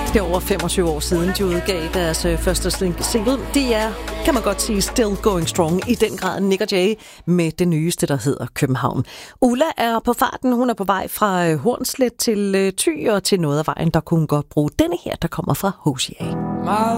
Det er over 25 år siden, de udgav deres første single. Det er, kan man godt sige, still going strong. I den grad Nick og Jay med det nyeste, der hedder København. Ulla er på farten. Hun er på vej fra Hornslet til Thy, og til noget af vejen, der kunne hun godt bruge denne her, der kommer fra Hosier. My